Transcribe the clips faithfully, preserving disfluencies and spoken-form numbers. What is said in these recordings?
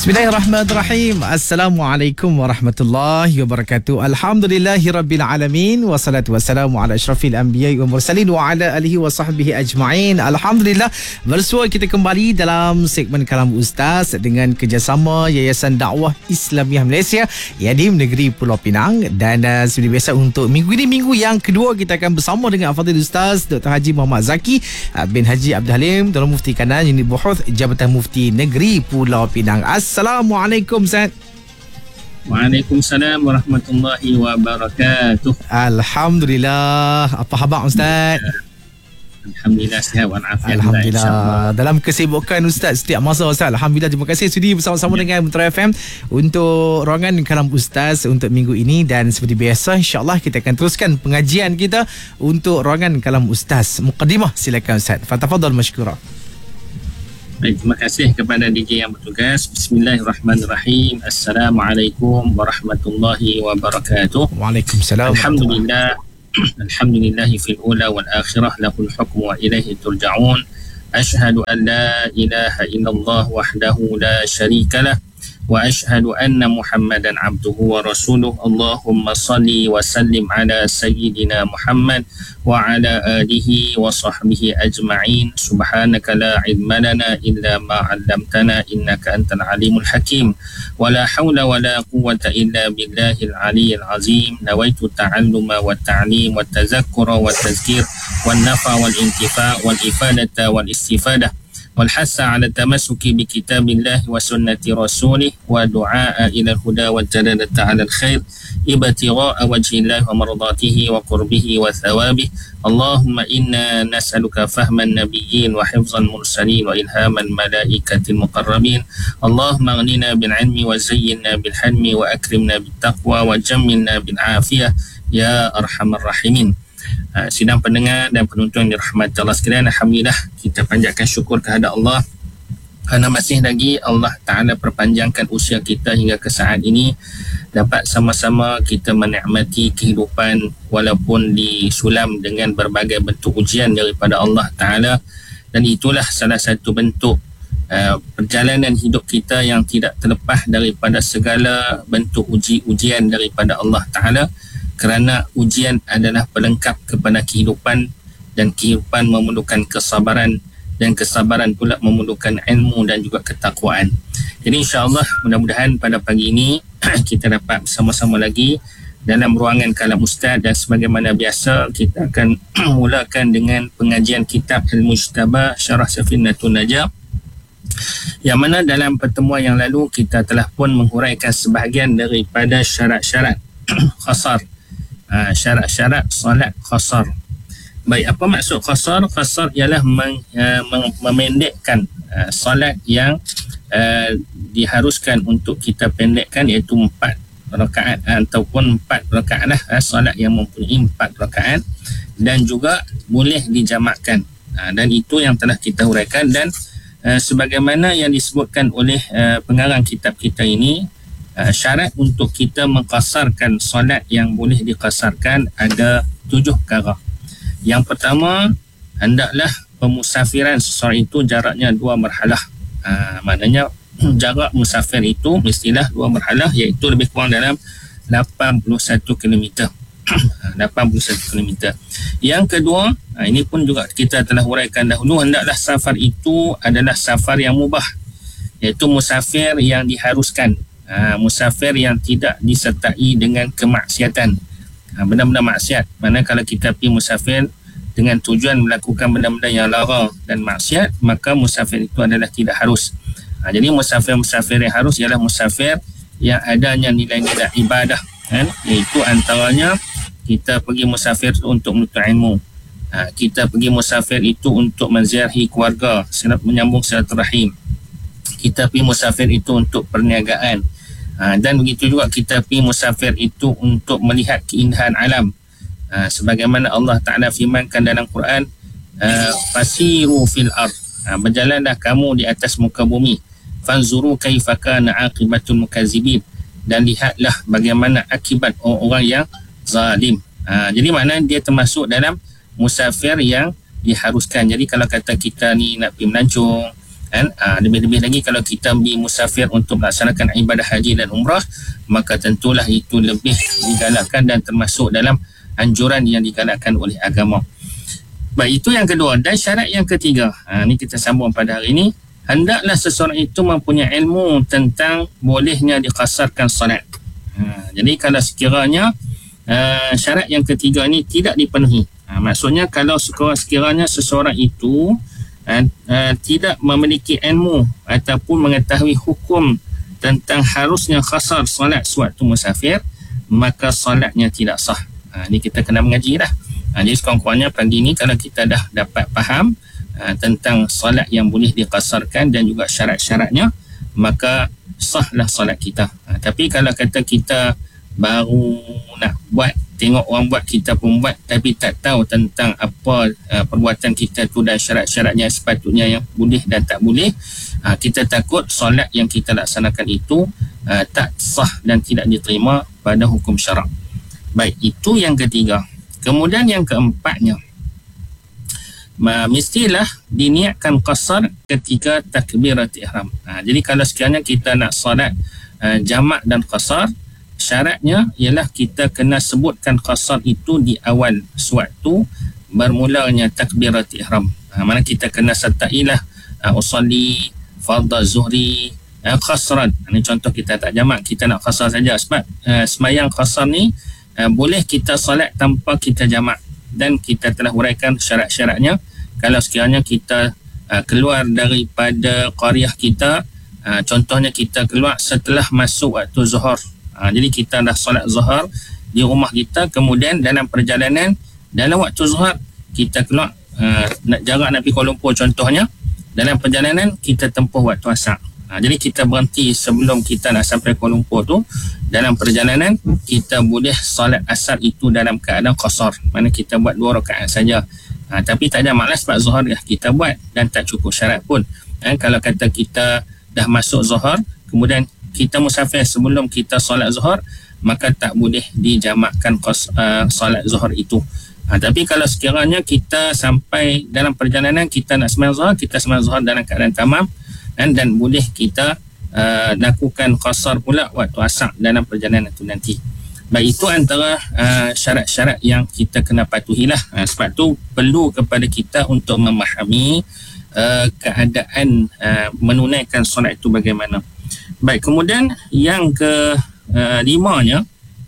Bismillahirrahmanirrahim. Assalamualaikum warahmatullahi wabarakatuh. Alhamdulillahirabbil alamin wassalatu wassalamu ala asyrafil anbiya'i wal mursalin wa ala alihi wa sahbihi ajma'in. Alhamdulillah, bersua kita kembali dalam segmen Kalam Ustaz dengan kerjasama Yayasan Dakwah Islamiah Malaysia Yadim Negeri Pulau Pinang. Dan uh, seperti biasa untuk minggu ini, minggu yang kedua, kita akan bersama dengan Al-Fadhil Ustaz Doktor Haji Muhammad Zaki uh, bin Haji Abdul Halim, Tuan Mufti Kanan Unit Buhuth Jabatan Mufti Negeri Pulau Pinang. Assalamualaikum Ustaz. Waalaikumsalam warahmatullahi wabarakatuh. Alhamdulillah. Apa khabar Ustaz? Alhamdulillah sihat walafiat. Alhamdulillah. Dalam kesibukan Ustaz setiap masa Ustaz, alhamdulillah, terima kasih sudi bersama-sama ya. dengan Metro F M untuk ruangan Kalam Ustaz untuk minggu ini. Dan seperti biasa, insya-Allah kita akan teruskan pengajian kita untuk ruangan Kalam Ustaz. Muqaddimah silakan Ustaz. Fatafadhal mashkura. Baik, terima kasih kepada D J yang bertugas. Bismillahirrahmanirrahim. Assalamualaikum warahmatullahi wabarakatuh. Waalaikumsalam. Alhamdulillah. Alhamdulillahi fil ula wal akhirah lahul hukmu wa ilaihi turja'un. Ashhadu an la ilaha illallah wahdahu la syarikalah wa ashhadu anna Muhammadan abduhu wa rasuluh. Allahumma salli wa sallim ala sayyidina Muhammad wa ala alihi wa sahbihi ajma'in. Subhanaka la ilma lana illa ma 'allamtana innaka antal alimul hakim. Wa la hawla wa la quwwata illa billahil aliyyil azim. Nawaitu ta'alluma wa ta'lim wa tazakkura wa tazkir wan nafa wal intifa' wal ifadata wal istifadah والحث على التمسك بكتاب الله وسنة رسوله ودعاء إلى الهدى والدلالة على الخير ابتغاء وجه الله ومرضاته وقربه وثوابه. اللهم إنا نسألك فهم النبيين وحفظ المرسلين وإلهام الملائكة المقربين. اللهم اغننا بالعلم وزينا بالحلم وأكرمنا بالتقوى وجملنا بالعافية يا أرحم الراحمين. Uh, sidang pendengar dan penonton yang dirahmati Allah sekalian, alhamdulillah kita panjatkan syukur kepada Allah kerana masih lagi Allah Ta'ala perpanjangkan usia kita hingga ke saat ini, dapat sama-sama kita menikmati kehidupan walaupun disulam dengan berbagai bentuk ujian daripada Allah Ta'ala. Dan itulah salah satu bentuk uh, perjalanan hidup kita yang tidak terlepas daripada segala bentuk uji-ujian daripada Allah Ta'ala. Kerana ujian adalah pelengkap kepada kehidupan, dan kehidupan memerlukan kesabaran, dan kesabaran pula memerlukan ilmu dan juga ketakwaan. Jadi insya-Allah mudah-mudahan pada pagi ini kita dapat bersama-sama lagi dalam ruangan Kalam Ustaz. Dan sebagaimana biasa, kita akan mulakan dengan pengajian kitab Al-Mujtaba Syarah Safinatun Najah, yang mana dalam pertemuan yang lalu kita telah pun menghuraikan sebahagian daripada syarat-syarat qasar. Uh, syarat-syarat solat qasar. Baik, apa maksud qasar? Qasar ialah meng, uh, meng, memendekkan uh, solat yang uh, diharuskan untuk kita pendekkan, iaitu empat rakaat uh, ataupun empat rakaat lah, uh, solat yang mempunyai empat rakaat, dan juga boleh dijamakkan. Uh, dan itu yang telah kita huraikan. Dan uh, sebagaimana yang disebutkan oleh uh, pengarang kitab kita ini, Uh, syarat untuk kita mengqasarkan solat yang boleh diqasarkan ada tujuh perkara. Yang pertama, hendaklah pemusafiran seseorang itu jaraknya dua marhalah. Uh, maknanya jarak musafir itu mestilah dua marhalah, iaitu lebih kurang dalam lapan puluh satu kilometer. lapan puluh satu kilometer. Yang kedua, uh, ini pun juga kita telah huraikan dahulu, hendaklah safar itu adalah safar yang mubah, iaitu musafir yang diharuskan. Uh, musafir yang tidak disertai dengan kemaksiatan, uh, benda-benda maksiat. Mana kalau kita pergi musafir dengan tujuan melakukan benda-benda yang lara dan maksiat, maka musafir itu adalah tidak harus. Uh, jadi musafir-musafir yang harus ialah musafir yang adanya nilai-nilai ibadah, kan? Iaitu antaranya kita pergi musafir untuk menuntut ilmu, uh, kita pergi musafir itu untuk menziarahi keluarga, menyambung silaturahim, kita pergi musafir itu untuk perniagaan, ha, dan begitu juga kita pergi musafir itu untuk melihat keindahan alam, ha, sebagaimana Allah Ta'ala firmankan dalam Quran, fasiru fil ard, ha, berjalanlah kamu di atas muka bumi, fanzuru kaifa kana aqibatul mukazzibin, dan lihatlah bagaimana akibat orang-orang yang zalim. Ha, jadi makna dia termasuk dalam musafir yang diharuskan. Jadi kalau kata kita ni nak pergi melancong, Kan? Ha, lebih-lebih lagi kalau kita pergi musafir untuk melaksanakan ibadah haji dan umrah, maka tentulah itu lebih digalakkan dan termasuk dalam anjuran yang digalakkan oleh agama. Baik, itu yang kedua. Dan syarat yang ketiga, ha, ni kita sambung pada hari ini, hendaklah seseorang itu mempunyai ilmu tentang bolehnya diqasarkan solat. Ha, jadi kalau sekiranya uh, syarat yang ketiga ini tidak dipenuhi, ha, maksudnya kalau sekiranya seseorang itu uh, uh, tidak memiliki ilmu ataupun mengetahui hukum tentang harusnya qasar solat sewaktu musafir, maka solatnya tidak sah. Ha, ini kita kena mengaji dah. Ha, jadi sekurang-kurangnya pagi ni kalau kita dah dapat faham uh, tentang solat yang boleh diqasarkan dan juga syarat-syaratnya, maka sahlah solat kita. Ha, tapi kalau kata kita baru nak buat, tengok orang buat, kita pun buat, tapi tak tahu tentang apa uh, perbuatan kita tu dan syarat-syaratnya sepatutnya yang boleh dan tak boleh, uh, kita takut solat yang kita laksanakan itu uh, tak sah dan tidak diterima pada hukum syarak. Baik, itu yang ketiga. Kemudian yang keempatnya, mestilah diniatkan qasar ketika takbirat ihram. Ha, jadi kalau sekiranya kita nak solat uh, jamak dan qasar, syaratnya ialah kita kena sebutkan qasar itu di awal sewaktu bermulanya takbirat ihram. Ha, mana kita kena sertailah uh, usalli fardhu zuhri uh, qasran. Ini contoh kita tak jamak, kita nak qasar saja sebab uh, semayang qasar ni uh, boleh kita solat tanpa kita jamak, dan kita telah huraikan syarat-syaratnya. Kalau sekiranya kita uh, keluar daripada qaryah kita, uh, contohnya kita keluar setelah masuk waktu zuhur, uh, jadi kita dah solat zuhur di rumah kita, kemudian dalam perjalanan dalam waktu zuhur kita keluar, uh, nak jarak nak pergi Kuala Lumpur contohnya, dalam perjalanan kita tempuh waktu asar. Ha, jadi kita berhenti sebelum kita nak sampai Kuala Lumpur tu, dalam perjalanan kita boleh solat asar itu dalam keadaan qasar, mana kita buat dua rakaat saja. Ha, tapi tak ada malas sebab zuhur dah kita buat dan tak cukup syarat pun. Ha, kalau kata kita dah masuk zuhur, kemudian kita musafir sebelum kita solat zuhur, maka tak boleh dijamakkan qas, uh, solat zuhur itu. Ha, tapi kalau sekiranya kita sampai dalam perjalanan, kita nak sembahyang zuhur, kita sembahyang zuhur dalam keadaan tamam, dan, dan boleh kita uh, lakukan qasar pula waktu asar dalam perjalanan itu nanti. Baik, itu antara uh, syarat-syarat yang kita kena patuhilah. Uh, sebab tu perlu kepada kita untuk memahami uh, keadaan uh, menunaikan solat itu bagaimana. Baik, kemudian yang ke uh, limanya,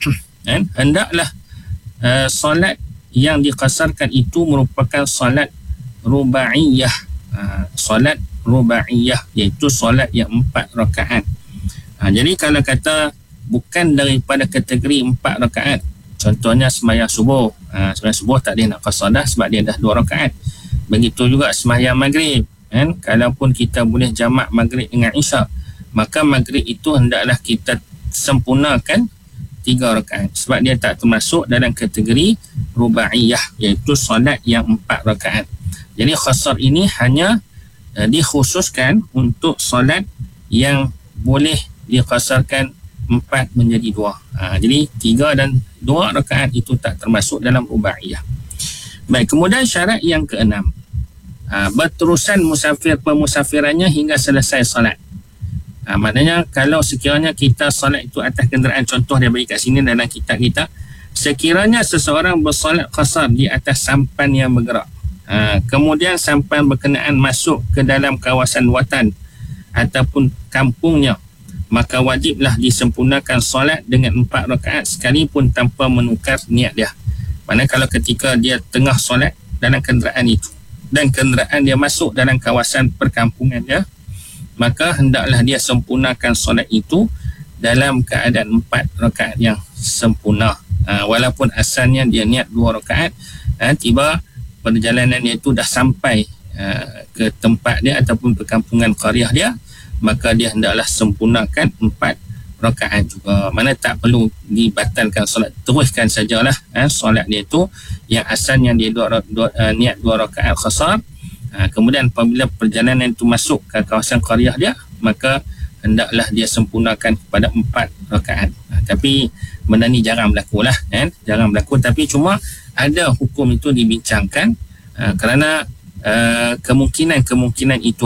kan, hendaklah uh, solat yang diqasarkan itu merupakan solat rubaiyah. Uh, solat rubaiyah, iaitu solat yang empat rakaat. Ha, jadi kalau kata bukan daripada kategori empat rakaat, contohnya sembahyang subuh, ha, sembahyang subuh tak boleh nak qasar dah sebab dia dah dua rakaat. Begitu juga sembahyang maghrib, kan, kalaupun kita boleh jamak maghrib dengan isyak, maka maghrib itu hendaklah kita sempurnakan tiga rakaat sebab dia tak termasuk dalam kategori rubaiyah, iaitu solat yang empat rakaat. Jadi qasar ini hanya Uh, dikhususkan untuk solat yang boleh diqasarkan empat menjadi dua. Ha, jadi tiga dan dua rakaat itu tak termasuk dalam rubaiyah. Baik, kemudian syarat yang keenam, ha, berterusan musafir pemusafirannya hingga selesai solat. Ha, maknanya kalau sekiranya kita solat itu atas kenderaan, contoh dia bagi kat sini dalam kitab kita, sekiranya seseorang bersolat qasar di atas sampan yang bergerak, Ha, kemudian sampai berkenaan masuk ke dalam kawasan watan ataupun kampungnya, maka wajiblah disempurnakan solat dengan empat rakaat sekalipun tanpa menukar niat dia. Mana kalau ketika dia tengah solat dalam kenderaan itu dan kenderaan dia masuk dalam kawasan perkampungan dia, maka hendaklah dia sempurnakan solat itu dalam keadaan empat rakaat yang sempurna. Ha, walaupun asalnya dia niat dua rakaat, ha, tiba perjalanan dia itu dah sampai uh, ke tempat dia ataupun perkampungan qaryah dia, maka dia hendaklah sempurnakan empat rakaat juga. Mana tak perlu dibatalkan solat, teruskan sajalah eh, solat dia itu yang asalnya dia dua, dua, uh, niat dua rakaat qasar. Uh, kemudian apabila perjalanan itu masuk ke kawasan qaryah dia, maka hendaklah dia sempurnakan kepada empat rakaat. Uh, tapi benda ni jarang berlaku lah, eh? jarang berlaku, tapi cuma ada hukum itu dibincangkan uh, kerana uh, kemungkinan-kemungkinan itu ada.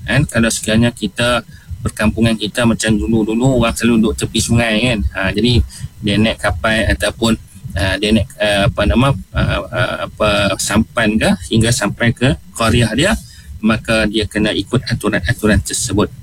kan. Kalau sekiranya kita perkampungan kita macam dulu-dulu orang selalu duduk tepi sungai kan, ha, jadi dia naik kapal ataupun uh, dia naik uh, apa nama uh, uh, apa sampan ke hingga sampai ke qaryah dia, maka dia kena ikut aturan-aturan tersebut.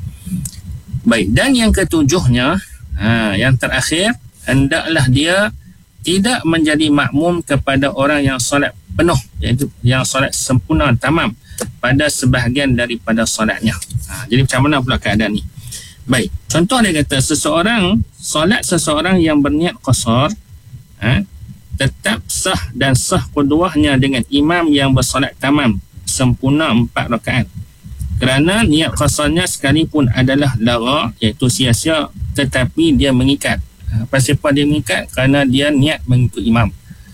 Baik, dan yang ketujuhnya, ha, yang terakhir, hendaklah dia tidak menjadi makmum kepada orang yang solat penuh, iaitu yang solat sempurna tamam pada sebahagian daripada solatnya. Ha, jadi macam mana pula keadaan ni? Baik, contoh dia kata seseorang, solat seseorang yang berniat qasar, ha, tetap sah dan sah qudwahnya dengan imam yang bersolat tamam sempurna empat rakaat. Kerana niat qasarnya sekalipun adalah lara, iaitu sia-sia, tetapi dia mengikat. Ha, pasal apa dia mengikat? Kerana dia niat mengikut imam.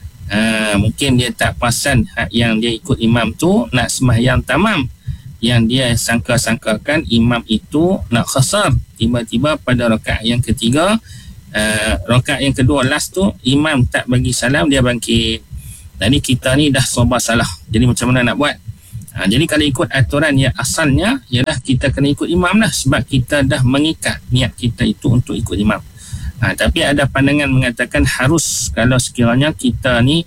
Ha, mungkin dia tak perasan hak yang dia ikut imam tu nak sembahyang tamam, yang dia sangka-sangkakan imam itu nak qasar. Tiba-tiba pada rakaat yang ketiga, uh, rakaat yang kedua last tu, imam tak bagi salam, dia bangkit. Jadi kita ni dah serba salah. Jadi macam mana nak buat? Ha, jadi kalau ikut aturan yang asalnya, ialah kita kena ikut imam lah, sebab kita dah mengikat niat kita itu untuk ikut imam. Ha, tapi ada pandangan mengatakan harus, kalau sekiranya kita ni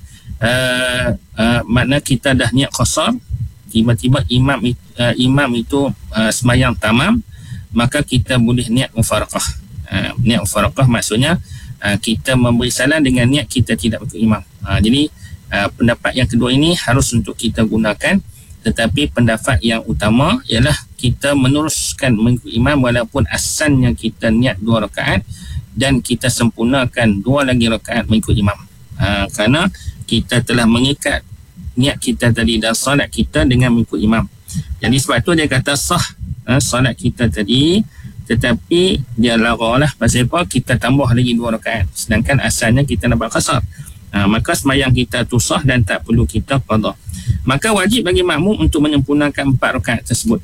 uh, uh, makna kita dah niat qasar, tiba-tiba imam itu, uh, imam itu uh, semayang tamam, maka kita boleh niat mufaraqah. Uh, niat mufaraqah maksudnya uh, kita memberi salam dengan niat kita tidak ikut imam. Uh, jadi uh, pendapat yang kedua ini harus untuk kita gunakan, tetapi pendapat yang utama ialah kita meneruskan mengikut imam walaupun asalnya kita niat dua rakaat dan kita sempurnakan dua lagi rakaat mengikut imam. Uh, kerana kita telah mengikat niat kita tadi dan solat kita dengan mengikut imam. Jadi sebab tu dia kata sah ha, solat kita tadi, tetapi dia lara lah. Pasal apa? Kita tambah lagi dua rakaat, sedangkan asalnya kita nak buat qasar. Ha, maka semayang kita tu sah dan tak perlu kita qada. Maka wajib bagi makmum untuk menyempurnakan empat rakaat tersebut.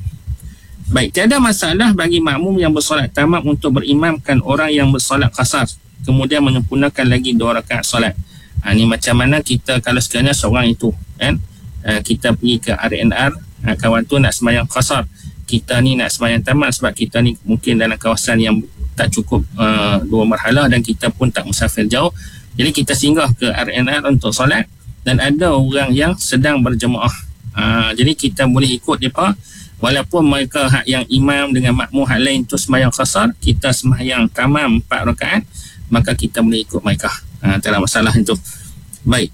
Baik, tiada masalah bagi makmum yang bersolat tamam untuk berimamkan orang yang bersolat qasar, kemudian menyempurnakan lagi dua rakaat solat. Ha, ni macam mana kita kalau sekiranya seorang itu kan, uh, kita pergi ke R N R, uh, kawan tu nak sembahyang qasar, kita ni nak sembahyang tamat sebab kita ni mungkin dalam kawasan yang tak cukup uh, dua marhalah dan kita pun tak musafir jauh, jadi kita singgah ke R N R untuk solat dan ada orang yang sedang berjemaah. Uh, jadi kita boleh ikut mereka walaupun mereka hak yang imam dengan makmum hak lain tu sembahyang qasar, kita sembahyang tamam empat rakaat, maka kita boleh ikut mereka. Ha, tak ada masalah itu. Baik.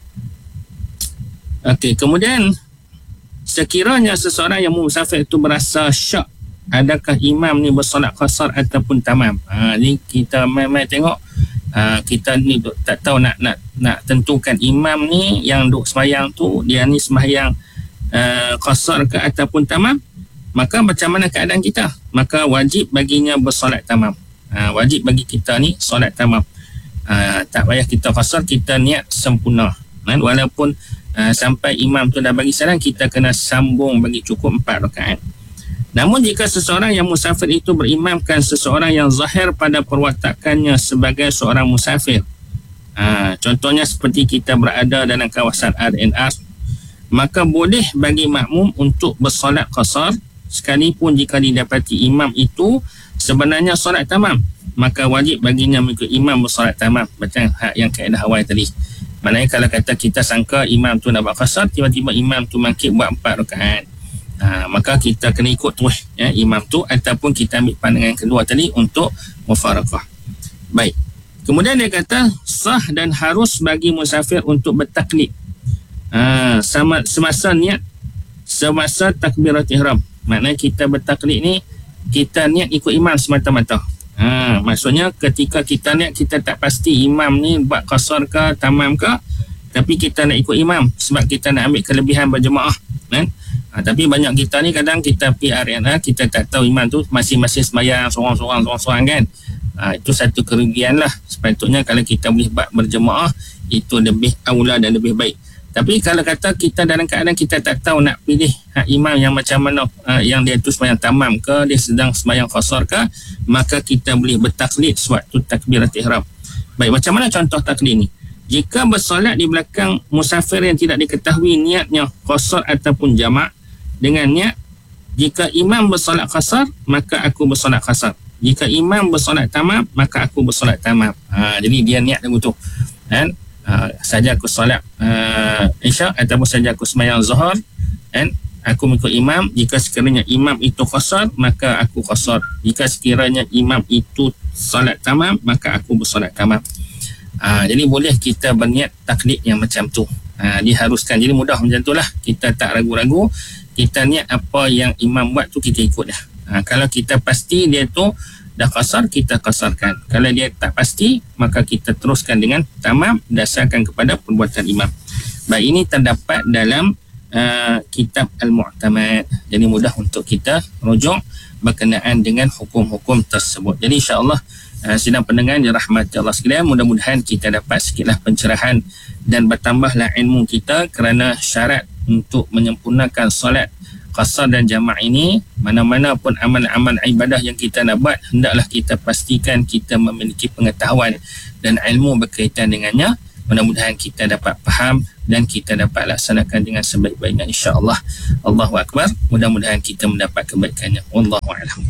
Okey, kemudian sekiranya seseorang yang musafir itu berasa syak adakah imam ni bersolat qasar ataupun tamam. Ha, ni kita mai-mai tengok, ha, kita ni tak tahu nak nak nak tentukan imam ni yang duk sembahyang tu dia ni sembahyang uh, qasar ke ataupun tamam. Maka macam mana keadaan kita? Maka wajib baginya bersolat tamam. Ha, wajib bagi kita ni solat tamam. Uh, tak payah kita qasar, kita niat sempurna kan? Walaupun uh, sampai imam tu dah bagi salam, kita kena sambung bagi cukup empat rakaat. Namun jika seseorang yang musafir itu berimamkan seseorang yang zahir pada perwatakannya sebagai seorang musafir, uh, contohnya seperti kita berada dalam kawasan R N R, maka boleh bagi makmum untuk bersolat qasar sekalipun jika didapati imam itu sebenarnya solat tamam, maka wajib baginya mengikut imam bersolat tamam, macam hak yang kaedah awal tadi. Maknanya kalau kata kita sangka imam tu nak buat qasar, tiba-tiba imam tu bangkit buat empat rakaat, ha, maka kita kena ikut terus ya, imam tu, ataupun kita ambil pandangan kedua tadi untuk mufaraqah. Baik, kemudian dia kata sah dan harus bagi musafir untuk bertaklid ha, sama, semasa niat, semasa takbirat ihram. Maknanya kita bertaklid ni kita niat ikut imam semata-mata. Ha, maksudnya ketika kita niat, kita tak pasti imam ni buat qasar ke tamam ke, tapi kita nak ikut imam sebab kita nak ambil kelebihan berjemaah kan. Ha, tapi banyak kita ni kadang kita pergi R N R, kita tak tahu imam tu masing-masing sembahyang seorang-seorang seorang-seorang kan. Ha, itu satu kerugian lah. Sepatutnya kalau kita boleh buat berjemaah, itu lebih aula dan lebih baik. Tapi kalau kata kita dalam keadaan kita tak tahu nak pilih hak imam yang macam mana, uh, yang dia tu sembahyang tamam ke, dia sedang sembahyang qasar ke, maka kita boleh bertaklid sewaktu takbirat ihram. Baik, macam mana contoh taklid ni? Jika bersolat di belakang musafir yang tidak diketahui niatnya qasar ataupun jamak, dengan niat jika imam bersolat qasar, maka aku bersolat qasar. Jika imam bersolat tamam, maka aku bersolat tamam. Ha, jadi dia niat lagu tu. Kan? Ha, saja aku solat uh, Isyak ataupun saja aku sembahyang Zuhur, kan? Aku mengikut imam. Jika sekiranya imam itu qasar, maka aku qasar. Jika sekiranya imam itu solat tamam, maka aku bersolat tamam. Ha, jadi boleh kita berniat taklid yang macam tu. Ha, diharuskan. Jadi mudah macam tu lah. Kita tak ragu-ragu. Kita niat apa yang imam buat tu kita ikut dah. Ha, kalau kita pasti dia tu dah qasar, kita qasarkan. Kalau dia tak pasti, maka kita teruskan dengan tamam dasarkan kepada perbuatan imam. Baik, ini terdapat dalam uh, kitab Al-Mu'tamad. Jadi mudah untuk kita rujuk berkenaan dengan hukum-hukum tersebut. Jadi insya-Allah uh, sidang pendengar dirahmati Allah sekalian, mudah-mudahan kita dapat sikitlah pencerahan dan bertambahlah ilmu kita, kerana syarat untuk menyempurnakan solat qasar dan jama' ini, mana-mana pun amal-amal ibadah yang kita nak buat, hendaklah kita pastikan kita memiliki pengetahuan dan ilmu berkaitan dengannya. Mudah-mudahan kita dapat faham dan kita dapat laksanakan dengan sebaik-baiknya, insya-Allah. Allahu Akbar. Mudah-mudahan kita mendapat kebaikannya. Wallahu a'lam.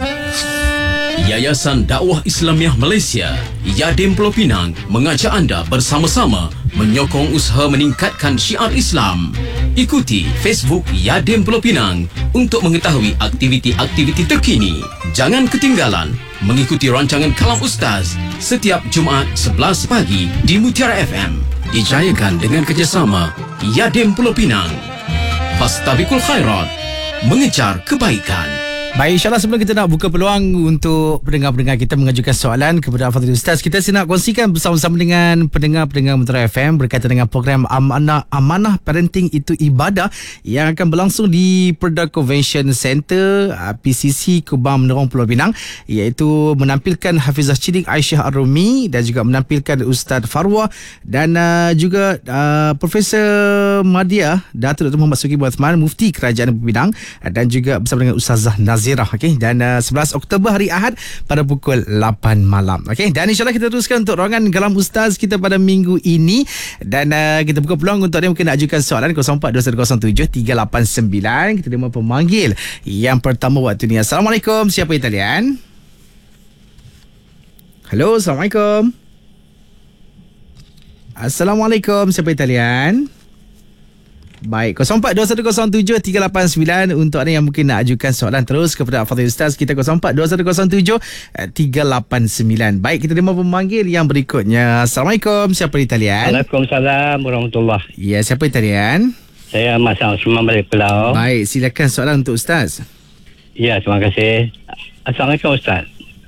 Yayasan Dakwah Islamiah Malaysia, Yadim Pulau Pinang, mengajak anda bersama-sama menyokong usaha meningkatkan syiar Islam. Ikuti Facebook Yadim Pulau Pinang untuk mengetahui aktiviti-aktiviti terkini. Jangan ketinggalan mengikuti rancangan Kalam Ustaz setiap Jumaat sebelas pagi di Mutiara F M. Dijayakan dengan kerjasama Yadim Pulau Pinang. Fastabiqul khairat, mengejar kebaikan. Baik, insyaAllah sebelum kita nak buka peluang untuk pendengar-pendengar kita mengajukan soalan kepada Fadhil Ustaz, kita sini nak kongsikan bersama-sama dengan pendengar-pendengar Mutiara F M berkaitan dengan program Amanah Amanah Parenting Itu Ibadah yang akan berlangsung di Perda Convention Center P C C Kubang Menerong Pulau Pinang, iaitu menampilkan Hafizah Cilik Aisyah Ar-Rumi dan juga menampilkan Ustaz Farwa dan uh, juga uh, Profesor Madya Datuk Dr. Muhammad Suki Buathman, Mufti Kerajaan Pinang, dan juga bersama dengan Ustazah Nazirah, okey, dan uh, sebelas Oktober hari Ahad pada pukul lapan malam. Okey, dan insya-Allah kita teruskan untuk ruangan Kalam Ustaz kita pada minggu ini, dan uh, kita buka peluang untuk anda mungkin nak ajukan soalan kosong empat dua satu kosong tujuh tiga lapan sembilan. Kita terima pemanggil yang pertama waktu ni. Assalamualaikum, siapa di talian? Halo, Assalamualaikum. Assalamualaikum, siapa di talian? Baik, kosong empat dua satu kosong tujuh tiga lapan sembilan untuk anda yang mungkin nak ajukan soalan terus kepada Fadhil Ustaz kita, kosong empat dua satu kosong tujuh tiga lapan sembilan. Baik, kita terima pemanggil yang berikutnya. Assalamualaikum, siapa di talian? Waalaikumsalam warahmatullahi. Ya, siapa di talian? Saya Mas Osman balik Pulau. Baik, silakan soalan untuk Ustaz. Ya, terima kasih. Assalamualaikum Ustaz.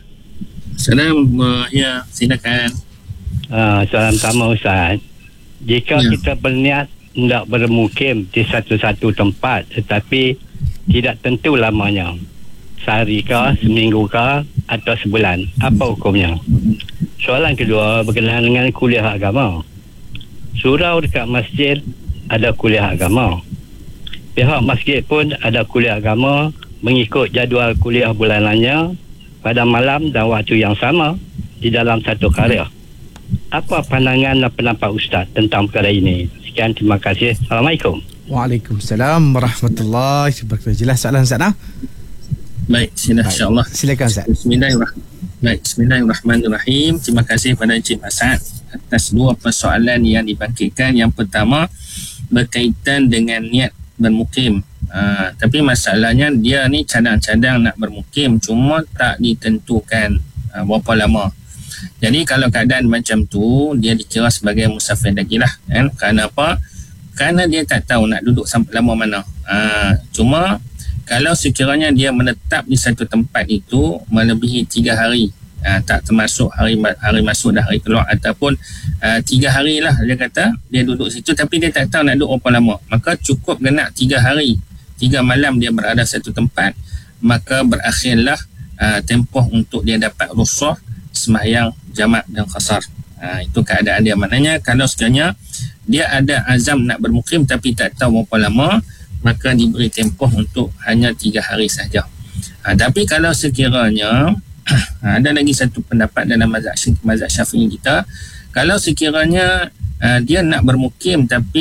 Salam, uh, ya, silakan. Uh, soalan pertama Ustaz. Jika ya. kita berniat hendak bermukim di satu-satu tempat tetapi tidak tentu lamanya, sehari kah, seminggu kah atau sebulan, apa hukumnya? Soalan kedua berkenaan dengan kuliah agama. Surau dekat masjid ada kuliah agama, pihak masjid pun ada kuliah agama mengikut jadual kuliah bulanannya pada malam dan waktu yang sama di dalam satu karya. Apa pandangan dan pendapat Ustaz tentang perkara ini? Sekian, terima kasih. Assalamualaikum. Waalaikumsalam warahmatullahi wabarakatuh. Jelas soalan Ustaz? Nah? Baik, sila insya-Allah. Silakan Ustaz. Bismillahirrahmanirrahim. Baik, bismillahirrahmanirrahim. Terima kasih kepada Encik Masad atas dua persoalan yang dibangkitkan. Yang pertama berkaitan dengan niat bermukim. Uh, tapi masalahnya dia ni cadang-cadang nak bermukim, cuma tak ditentukan uh, berapa lama. Jadi kalau keadaan macam tu, dia dikira sebagai musafir lagi lah, kan? Kerana apa? Kerana dia tak tahu nak duduk sampai lama mana. Ha, cuma kalau sekiranya dia menetap di satu tempat itu melebihi tiga hari, ha, tak termasuk hari hari masuk dan hari keluar, ataupun uh, tiga hari lah dia kata dia duduk situ tapi dia tak tahu nak duduk berapa lama, maka cukup genap tiga hari, tiga malam dia berada satu tempat, maka berakhirlah uh, tempoh untuk dia dapat rukhsah sembahyang jamak dan qasar. Ha, itu keadaan dia. Maknanya kalau sekiranya dia ada azam nak bermukim tapi tak tahu berapa lama, maka diberi tempoh untuk hanya tiga hari saja. Ha, tapi kalau sekiranya ada lagi satu pendapat dalam mazhab, mazhab Syafi'i kita, kalau sekiranya uh, dia nak bermukim tapi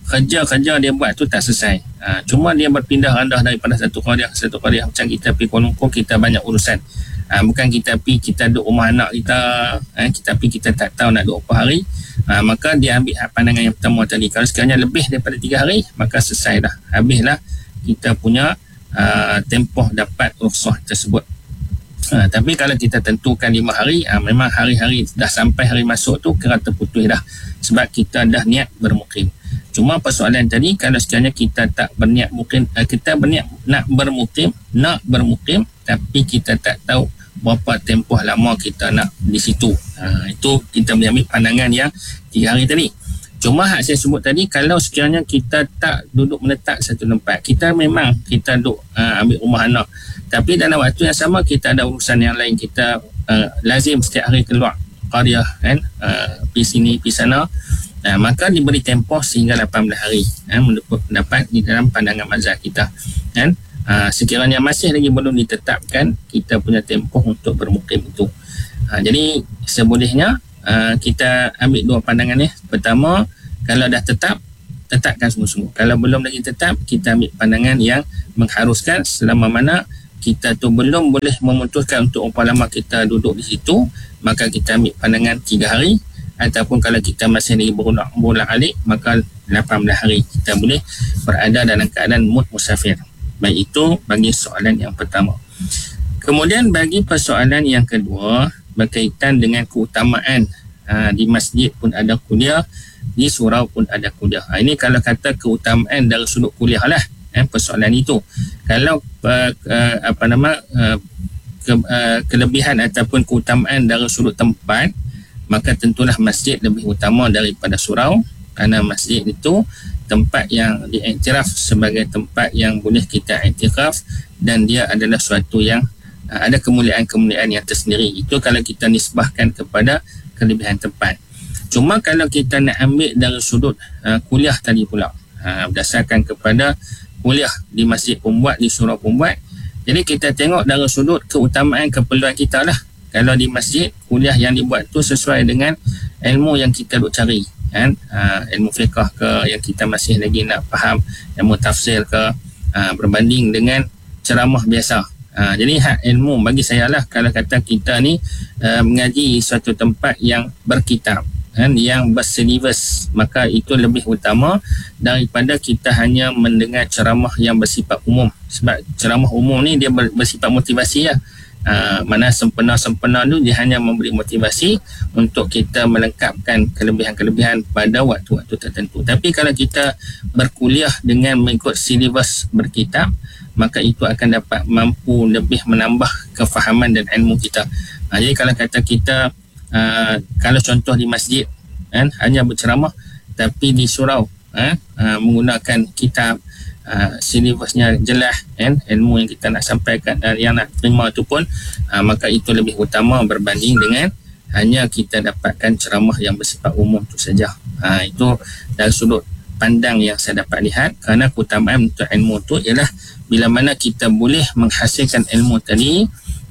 kerja-kerja dia buat tu tak selesai. Ha, cuma dia berpindah randah daripada satu qaryah ke satu qaryah. Macam kita pergi Kuala Lumpur, kita banyak urusan. Ha, bukan kita pergi, kita duduk rumah anak kita, ha, kita pergi, kita tak tahu nak duduk apa hari. Ha, maka dia ambil pandangan yang pertama tadi. Kalau sekiranya lebih daripada tiga hari, maka selesai dah. Habislah kita punya uh, tempoh dapat rukhsah tersebut. Ha, tapi kalau kita tentukan lima hari, ha, memang hari-hari dah sampai hari masuk tu kira terputus dah, sebab kita dah niat bermukim. Cuma persoalan tadi, kalau sekiranya kita tak berniat mukim, kita berniat nak bermukim, nak bermukim, tapi kita tak tahu berapa tempoh lama kita nak di situ. Ha, itu kita boleh ambil pandangan yang tiga hari tadi. Cuma hak saya sebut tadi, kalau sekiranya kita tak duduk menetap satu tempat, kita memang kita duduk uh, ambil rumah anak, tapi dalam waktu yang sama kita ada urusan yang lain, kita uh, lazim setiap hari keluar qaryah kan, uh, pergi sini pergi sana, uh, maka diberi tempoh sehingga lapan belas hari, uh, mendapat pendapat di dalam pandangan mazhab kita kan. Uh, sekiranya masih lagi belum ditetapkan kita punya tempoh untuk bermukim itu. Uh, jadi sebolehnya Uh, kita ambil dua pandangan ya. Pertama, kalau dah tetap, tetapkan sungguh-sungguh. Kalau belum lagi tetap, kita ambil pandangan yang mengharuskan selama mana kita tu belum boleh memutuskan untuk berapa lama kita duduk di situ, maka kita ambil pandangan tiga hari. Ataupun kalau kita masih lagi berulang-alik, maka lapan belas hari kita boleh berada dalam keadaan mut musafir. Baik, itu bagi soalan yang pertama. Kemudian bagi persoalan yang kedua, berkaitan dengan keutamaan ha, di masjid pun ada kuliah, di surau pun ada kuliah. Ha, ini kalau kata keutamaan dari sudut kuliah lah, eh, persoalan itu. Kalau uh, uh, apa nama uh, ke, uh, kelebihan ataupun keutamaan dari sudut tempat, maka tentulah masjid lebih utama daripada surau, kerana masjid itu tempat yang diiktiraf sebagai tempat yang boleh kita iktiraf, dan dia adalah suatu yang ada kemuliaan-kemuliaan yang tersendiri. Itu kalau kita nisbahkan kepada kelebihan tempat. Cuma kalau kita nak ambil dari sudut uh, kuliah tadi pula, uh, berdasarkan kepada kuliah di masjid pun buat, di surau pun buat, jadi kita tengok dari sudut keutamaan keperluan kita lah. Kalau di masjid, kuliah yang dibuat tu sesuai dengan ilmu yang kita duk cari kan? Uh, ilmu fiqah ke, yang kita masih lagi nak faham, ilmu tafsir ke, uh, berbanding dengan ceramah biasa. Ha, jadi hak ilmu bagi saya lah, kalau kata kita ni uh, mengaji suatu tempat yang berkitab kan, yang bersilibus, maka itu lebih utama daripada kita hanya mendengar ceramah yang bersifat umum. Sebab ceramah umum ni dia bersifat motivasi lah. Uh, mana sempena-sempena tu dia hanya memberi motivasi untuk kita melengkapkan kelebihan-kelebihan pada waktu-waktu tertentu. Tapi kalau kita berkuliah dengan mengikut silibus berkitab, maka itu akan dapat mampu lebih menambah kefahaman dan ilmu kita. Ha, jadi kalau kata kita uh, kalau contoh di masjid kan, hanya berceramah, tapi di surau ha, uh, menggunakan kitab, uh, silibusnya jelas kan, ilmu yang kita nak sampaikan dan yang nak terima itu pun, uh, maka itu lebih utama berbanding dengan hanya kita dapatkan ceramah yang bersifat umum itu saja. Ha, itu dari sudut pandang yang saya dapat lihat, kerana keutamaan untuk ilmu itu ialah bila mana kita boleh menghasilkan ilmu tadi,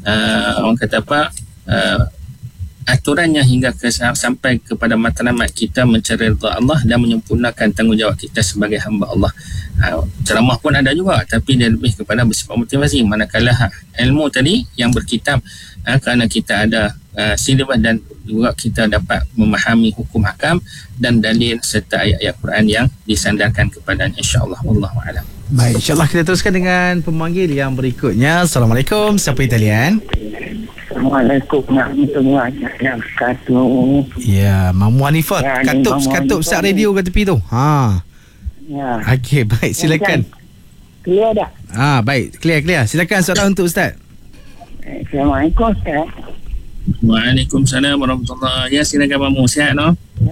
uh, orang kata apa, uh, aturannya hingga ke, sampai kepada matlamat kita mencari ridha Allah dan menyempurnakan tanggungjawab kita sebagai hamba Allah. Uh, ceramah pun ada juga, tapi dia lebih kepada bersifat motivasi. Manakala ilmu tadi yang berkitab, uh, kerana kita ada uh, silibus dan juga kita dapat memahami hukum hakam dan dalil serta ayat-ayat Quran yang disandarkan kepadanya, insya-Allah. Wallahu a'lam. Baik, insya-Allah kita teruskan dengan pemanggil yang berikutnya. Assalamualaikum, siapa talian? Assalamualaikum warahmatullahi wabarakatuh. Ya, Mamu Hanifah, Ya, katup Mamu katup Hanifah sat radio kat tepi tu. Ha. Ya. Okey, baik, silakan. Clear dah? Ah, baik, clear clear. Silakan soalan untuk ustaz. Assalamualaikum Ustaz. Waalaikumsalam warahmatullahi. Ya, silakan Mamu, sihat no?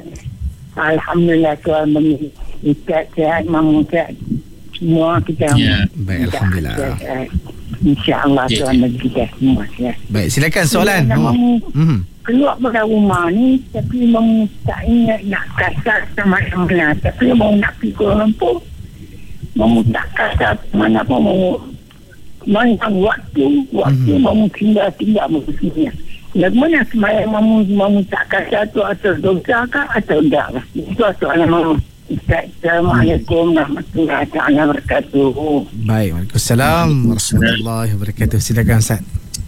Alhamdulillah Tuhan bagi Ustaz sihat, Mamu sihat. Semua kita. Ya, baik, alhamdulillah. InsyaAllah Ya, Tuhan bagi kita semua sihat. Baik, silakan soalan. Ya, Oh. Mamu Mhm. keluar pada rumah ni, tapi Mamu tak ingat nak kasar sama mana. Tapi Mamu nak pergi Kuala Lumpur, Mamu tak kasar mana pun Mamu. Mana waktu, waktu Mhm. Mamu tinggal-tinggal Mamu. Bagaimana semayang Mamu, Mamu tak kasar tu atau dosa kah atau tak? Itu soalan Mamu. Ustaz, Assalamualaikum warahmatullahi taala wabarakatuh. Baik, Waalaikumsalam warahmatullahi wabarakatuh. Silakan Ustaz.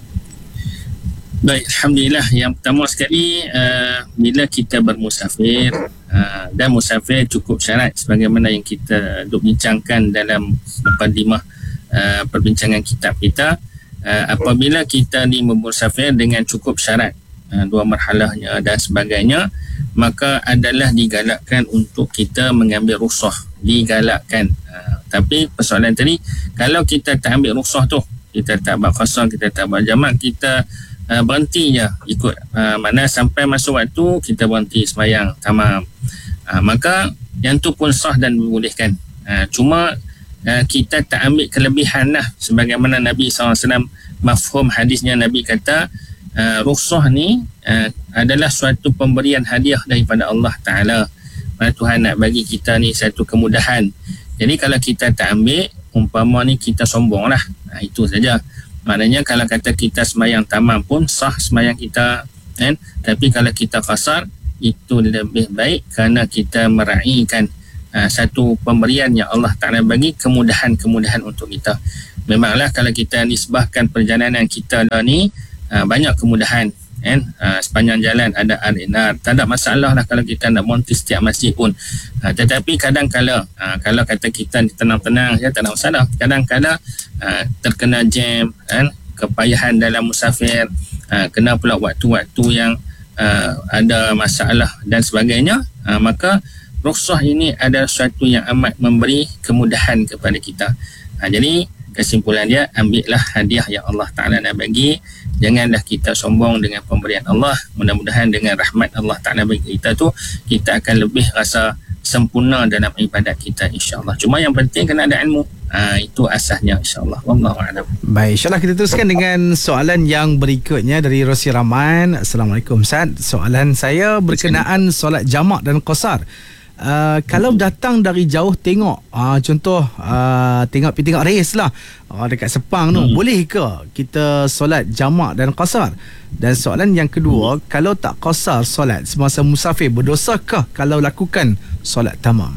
Baik, Alhamdulillah. Yang pertama sekali, uh, bila kita bermusafir, uh, dan musafir cukup syarat sebagaimana yang kita duk bincangkan dalam mukadimah uh, perbincangan kitab kita. Uh, apabila kita ni bermusafir dengan cukup syarat, uh, dua marhalahnya dan sebagainya, maka adalah digalakkan untuk kita mengambil rukhsah. Digalakkan. Uh, tapi persoalan tadi, kalau kita tak ambil rukhsah tu, kita tak buat qasar, kita tak buat jamak, kita Uh, berhenti je ikut uh, mana sampai masuk waktu kita berhenti sembahyang tamam, uh, maka yang tu pun sah dan dibolehkan. Uh, cuma uh, kita tak ambil kelebihan lah, sebagaimana Nabi sallallahu alaihi wasallam mafhum hadisnya, Nabi kata uh, rukhsah ni uh, adalah suatu pemberian hadiah daripada Allah Ta'ala. Mana Tuhan nak bagi kita ni satu kemudahan. Jadi kalau kita tak ambil, umpama ni kita sombong lah. uh, itu saja. Maknanya kalau kata kita sembahyang tamam pun sah sembahyang kita, kan? Tapi kalau kita qasar, itu lebih baik kerana kita meraihkan uh, satu pemberian yang Allah Ta'ala bagi, kemudahan-kemudahan untuk kita. Memanglah kalau kita nisbahkan perjalanan kita lah ni, uh, banyak kemudahan, kan? Uh, sepanjang jalan ada arena, tak ada masalah lah kalau kita nak monti setiap masjid pun. Uh, tetapi kadang-kala uh, kalau kata kita tenang-tenang, ya tak ada masalah. Kadang-kadang uh, terkena jam, kan? Kepayahan dalam musafir, uh, kena pula waktu-waktu yang uh, ada masalah dan sebagainya, uh, maka rukhsah ini adalah sesuatu yang amat memberi kemudahan kepada kita. Uh, jadi kesimpulan dia, ambillah hadiah yang Allah Ta'ala nak bagi. Janganlah kita sombong dengan pemberian Allah. Mudah-mudahan dengan rahmat Allah Ta'ala bagi kita tu, kita akan lebih rasa sempurna dalam ibadat kita, insyaAllah. Cuma yang penting kena ada ilmu. Ha, itu asasnya, insyaAllah. Wallahu'alam. Baik, insyaAllah kita teruskan dengan soalan yang berikutnya dari Rosi Rahman. Assalamualaikum Ustaz. Soalan saya berkenaan solat jamak dan qasar. Uh, kalau datang dari jauh tengok, uh, contoh uh, tengok pergi tengok race lah, uh, dekat Sepang tu, hmm. boleh ke kita solat jamak dan qasar? Dan soalan yang kedua, hmm. kalau tak qasar solat semasa musafir, berdosakah kalau lakukan solat tamam?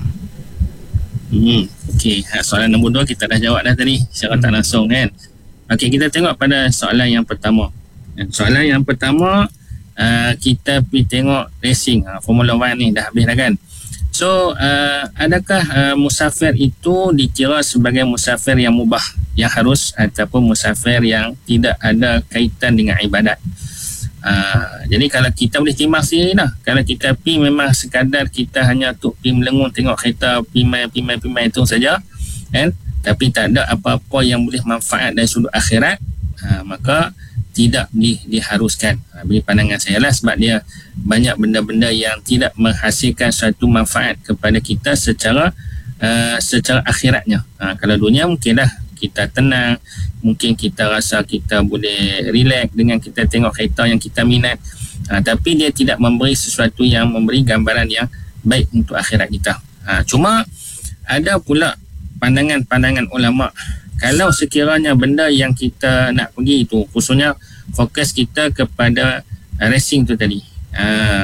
Hmm. Okey, soalan nombor dua kita dah jawab dah tadi secara hmm. tak langsung, kan. Okey, kita tengok pada soalan yang pertama. Soalan yang pertama, uh, kita pergi tengok racing, uh, Formula One ni dah habis dah, kan. So, uh, adakah uh, musafir itu dikira sebagai musafir yang mubah, yang harus, ataupun musafir yang tidak ada kaitan dengan ibadat? Uh, jadi kalau kita boleh timbang sendiri lah. Kalau kita pergi memang sekadar kita hanya untuk pergi melengung tengok kereta, pimai-pimai-pimai itu saja, kan? Tapi tak ada apa-apa yang boleh manfaat dari sudut akhirat, uh, maka tidak di, diharuskan. Ha, bagi pandangan saya lah, sebab dia banyak benda-benda yang tidak menghasilkan suatu manfaat kepada kita secara uh, secara akhiratnya. Ha, kalau dunia mungkinlah kita tenang, mungkin kita rasa kita boleh relax dengan kita tengok kereta yang kita minat. Ha, tapi dia tidak memberi sesuatu yang memberi gambaran yang baik untuk akhirat kita. Ha, cuma ada pula pandangan-pandangan ulama'. Kalau sekiranya benda yang kita nak pergi itu, khususnya fokus kita kepada uh, racing tu tadi, uh,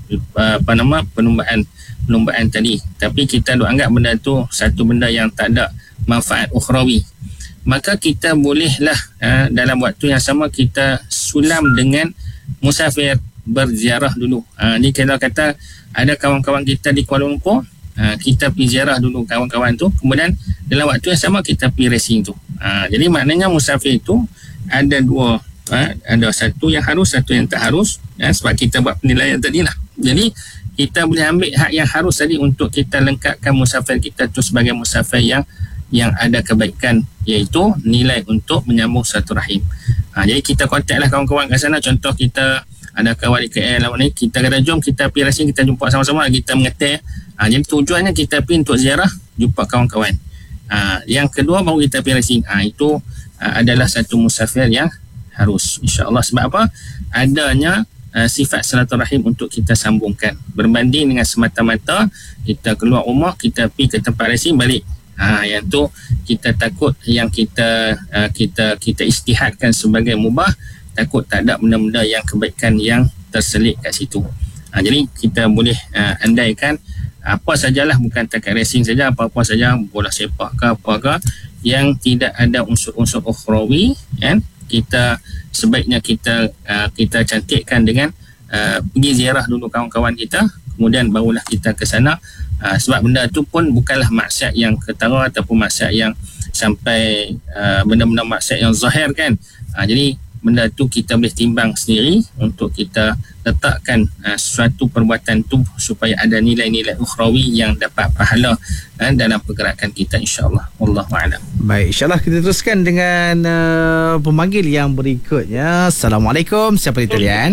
apa nama, penumbaan penumbaan tadi, tapi kita duk anggap benda tu satu benda yang tak ada manfaat ukhrawi, maka kita bolehlah uh, dalam waktu yang sama kita sulam dengan musafir, berziarah dulu. Uh, ni kalau kata ada kawan-kawan kita di Kuala Lumpur, Ha, kita pergi ziarah dulu kawan-kawan tu, kemudian dalam waktu yang sama kita pergi racing tu. Ha, jadi maknanya musafir itu ada dua, ha, ada satu yang harus, satu yang tak harus, ya, sebab kita buat penilaian tadi lah. Jadi kita boleh ambil hak yang harus tadi untuk kita lengkapkan musafir kita tu sebagai musafir yang yang ada kebaikan, iaitu nilai untuk menyambung satu rahim. Ha, jadi kita kontak lah kawan-kawan kat sana. Contoh kita ada kawan di K L ni, kita kata jom kita pergi racing, kita jumpa sama-sama, kita mengetir. Ha, jadi tujuannya kita pergi untuk ziarah, jumpa kawan-kawan. Ha, yang kedua baru kita pergi racing. Ha, itu ha, adalah satu musafir yang harus, insya-Allah. Sebab apa? Adanya uh, sifat silaturahim untuk kita sambungkan. Berbanding dengan semata-mata kita keluar rumah, kita pergi ke tempat racing, balik. Ha, yang tu kita takut yang kita uh, kita kita istihadkan sebagai mubah, takut tak ada benda-benda yang kebaikan yang terselit kat situ. Ha, jadi kita boleh uh, andaikan apa sajalah, bukan takat racing saja, apa-apa saja, bola sepak ke apa ke yang tidak ada unsur-unsur ukhrawi, kan, kita sebaiknya kita uh, kita cantikkan dengan uh, pergi ziarah dulu kawan-kawan kita, kemudian barulah kita ke sana. Uh, sebab benda tu pun bukanlah maksiat yang ketara ataupun maksiat yang sampai uh, benda-benda maksiat yang zahir, kan. Uh, jadi benda tu kita boleh timbang sendiri untuk kita letakkan uh, suatu perbuatan tu supaya ada nilai-nilai ukhrawi yang dapat pahala uh, dalam pergerakan kita, insya-Allah. Wallahu a'lam. Baik, insya-Allah kita teruskan dengan uh, pemanggil yang berikutnya. Assalamualaikum. Siapa di talian?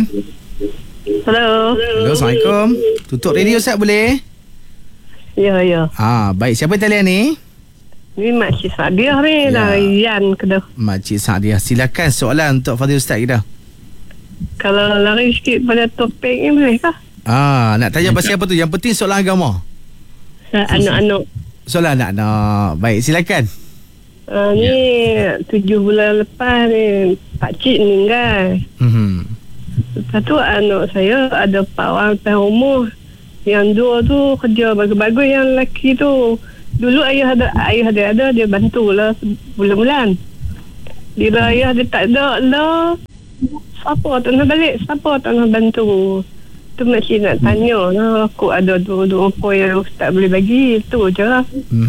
Hello. Hello, Assalamualaikum. Tutup radio Ustaz boleh? Ya, ya. Ah, baik. Siapa di talian ni? Ni Makcik Sadiah ni, Ya. dari Yan Kedah. Makcik Sadiah. Silakan soalan untuk Fadil Ustaz kita. Kalau lari sikit pada topik ni boleh kah? Ah, nak tanya pasal apa tu? Yang penting soalan agama. Anak-anak. Soalan anak-anak. Baik, silakan. Uh, ni tujuh bulan lepas ni pakcik meninggal. Hmm. Lepas tu anak saya ada empat orang lepas umur. Yang dua tu kerja bagus-bagus, yang lelaki tu dulu ayah ada ayah dia ada dia bantulah bulan-bulan. Bila ayah dia tak ada lah, siapa tak nak balik, siapa tak nak bantu. Tu makcik nak tanya lah, aku ada dua-dua apa yang ustaz boleh bagi, tu je lah.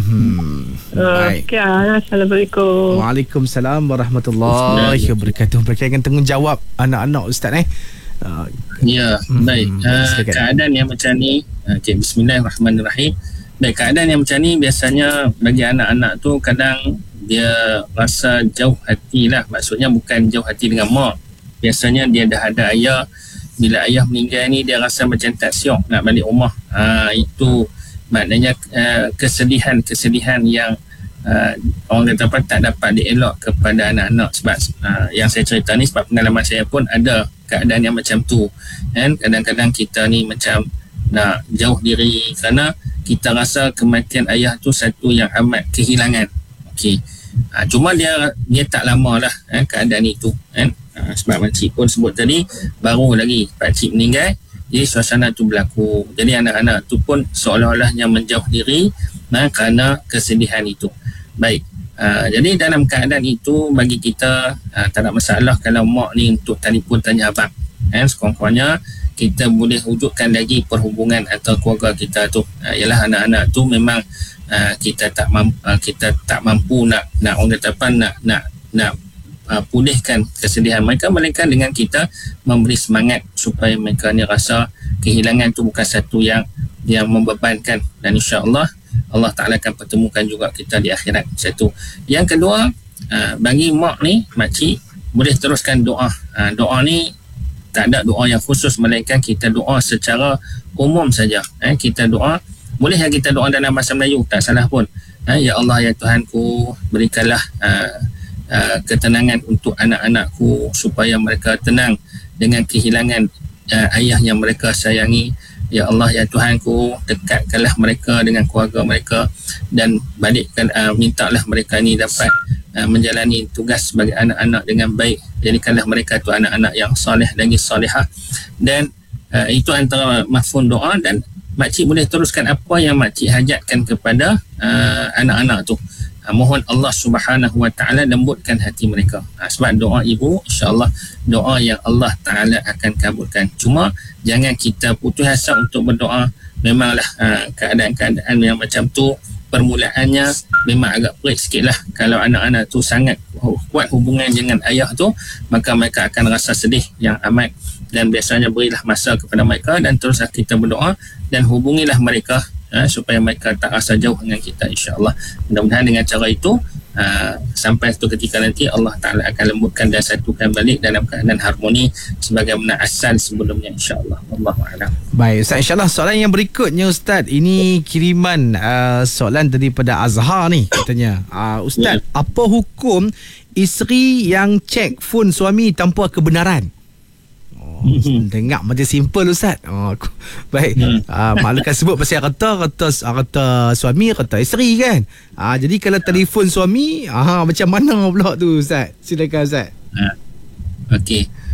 Hmm. Uh, Baik. sekian, Assalamualaikum. Waalaikumsalam warahmatullahi wabarakatuh. Berkaitan dengan tanggungjawab anak-anak Ustaz eh. Uh, Ya, Hmm, baik. Uh, silakan. keadaan yang macam ni, uh, okay, bismillahirrahmanirrahim. Baik, keadaan yang macam ni biasanya bagi anak-anak tu kadang dia rasa jauh hati lah. Maksudnya bukan jauh hati dengan mak. Biasanya dia dah ada ayah. Bila ayah meninggal ni dia rasa macam tak siok nak balik rumah. Uh, itu maknanya uh, kesedihan-kesedihan yang uh, orang kata apa, tak dapat dielak kepada anak-anak. Sebab uh, yang saya cerita ni sebab pengalaman saya pun ada keadaan yang macam tu, kan. Kadang-kadang kita ni macam nak jauh diri kerana kita rasa kematian ayah tu satu yang amat kehilangan. Okey. Ha, cuma dia dia tak lama lah, eh, keadaan itu, kan. Ha, sebab makcik pun sebut tadi baru lagi pakcik meninggal, jadi suasana tu berlaku. Jadi anak-anak tu pun seolah-olahnya menjauh diri, nah, kerana kesedihan itu. Baik. Uh, jadi dalam keadaan itu bagi kita uh, tak ada masalah kalau mak ni untuk telefon tanya abang, eh, sekurang-kurangnya kita boleh wujudkan lagi perhubungan atau keluarga kita tu. Uh, ialah anak-anak tu memang uh, kita tak mampu, uh, kita tak mampu nak nak orang kata apa, nak nak nak uh, pulihkan kesedihan mereka, melainkan dengan kita memberi semangat supaya mereka ni rasa kehilangan tu bukan satu yang yang membebankan, dan insya-Allah Allah Ta'ala akan pertemukan juga kita di akhirat. Satu. Yang kedua, uh, bagi mak ni, makcik boleh teruskan doa. Uh, doa ni tak ada doa yang khusus, melainkan kita doa secara umum saja. Eh, kita doa, boleh yang kita doa dalam bahasa Melayu, tak salah pun. Eh, ya Allah, ya Tuhanku, berikanlah uh, uh, ketenangan untuk anak-anakku supaya mereka tenang dengan kehilangan uh, ayah yang mereka sayangi. Ya Allah, ya Tuhanku, dekatkanlah mereka dengan keluarga mereka dan balikkan, uh, mintalah mereka ni dapat uh, menjalani tugas sebagai anak-anak dengan baik. Jadikanlah mereka tu anak-anak yang soleh lagi solehah. Dan uh, itu antara mafhum doa. Dan makcik boleh teruskan apa yang makcik hajatkan kepada uh, anak-anak tu. Uh, mohon Allah Subhanahu Wa Taala lembutkan hati mereka. Uh, sebab doa ibu, insya-Allah doa yang Allah Taala akan kabulkan. Cuma jangan kita putus asa untuk berdoa. Memanglah uh, keadaan-keadaan yang macam tu permulaannya memang agak pelik sikit lah. Kalau anak-anak tu sangat kuat hubungan dengan ayah tu, maka mereka akan rasa sedih yang amat. Dan biasanya berilah masa kepada mereka dan teruslah kita berdoa dan hubungilah mereka, uh, supaya mereka tak rasa jauh dengan kita, insya-Allah. Mudah-mudahan dengan cara itu uh, sampai satu ketika nanti Allah Ta'ala akan lembutkan dan satukan balik dalam keadaan harmoni sebagaimana asal sebelumnya, insya-Allah. Wallahualam. Baik Ustaz, insyaAllah soalan yang berikutnya Ustaz, ini kiriman uh, soalan daripada Azhar ni, katanya, uh, Ustaz, yeah. apa hukum isteri yang cek phone suami tanpa kebenaran? Hmm. Dengar macam simple Ustaz. Oh, aku, baik. Hmm. Uh, Maklumkan sebut pasal kata kata kata suami, kata isteri kan. Uh, jadi kalau telefon suami, uh, macam mana pula tu Ustaz? Silakan Ustaz. Uh, Okey.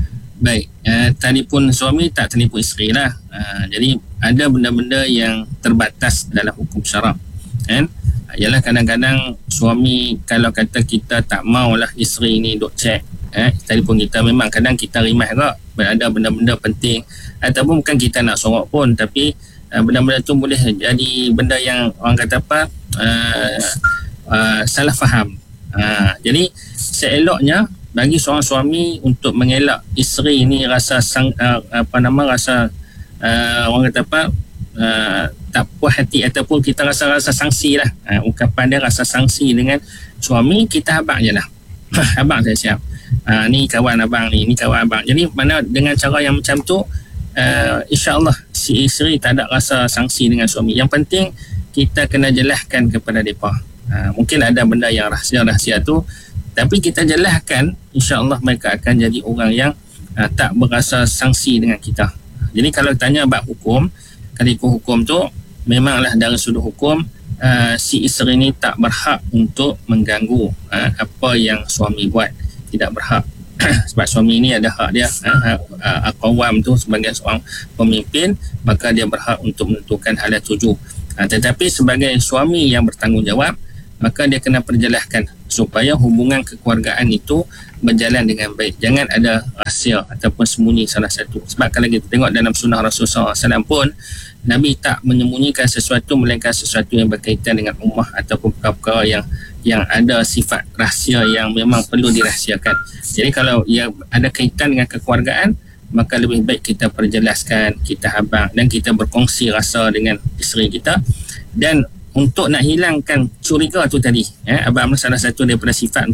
Baik, uh, telefon suami tak telefon isteri lah. Uh, jadi ada benda-benda yang terbatas dalam hukum syarak. Kan? Uh, ialah kadang-kadang suami kalau kata kita tak maulah isteri ni duk check eh, telefon kita, memang kadang kita rimah juga ada benda-benda penting ataupun bukan kita nak sorok pun, tapi uh, benda-benda tu boleh jadi benda yang orang kata apa uh, uh, salah faham. Uh, jadi seeloknya bagi seorang suami untuk mengelak isteri ni rasa sang, uh, apa nama rasa uh, orang kata apa uh, tak puas hati ataupun kita rasa rasa sangsi lah, uh, ungkapan dia rasa sangsi dengan suami, kita abang je lah. Abang saya siap, uh, ni kawan abang ni, ni kawan abang. Jadi mana dengan cara yang macam tu uh, insyaAllah si isteri tak ada rasa sangsi dengan suami. Yang penting kita kena jelaskan kepada mereka. Uh, mungkin ada benda yang rahsia-rahsia tu, tapi kita jelaskan, insya-Allah mereka akan jadi orang yang uh, tak berasa sangsi dengan kita. Jadi kalau tanya bab hukum, kalau ikut hukum tu memanglah dari sudut hukum uh, si isteri ni tak berhak untuk mengganggu uh, apa yang suami buat, tidak berhak. Sebab suami ni ada hak dia, uh, uh, aqwam tu sebagai seorang pemimpin, maka dia berhak untuk menentukan hal yang tuju. Uh, tetapi sebagai suami yang bertanggungjawab, maka dia kena perjelaskan supaya hubungan kekeluargaan itu berjalan dengan baik. Jangan ada rahsia ataupun sembunyi salah satu. Sebab kalau kita tengok dalam sunnah Rasulullah sallallahu alaihi wasallam pun, Nabi tak menyembunyikan sesuatu melainkan sesuatu yang berkaitan dengan ummah ataupun perkara-perkara yang yang ada sifat rahsia yang memang perlu dirahsiakan. Jadi kalau ia ada kaitan dengan kekeluargaan, maka lebih baik kita perjelaskan, kita habaq dan kita berkongsi rasa dengan isteri kita. Dan untuk nak hilangkan curiga tu tadi, eh, abang salah satu daripada sifat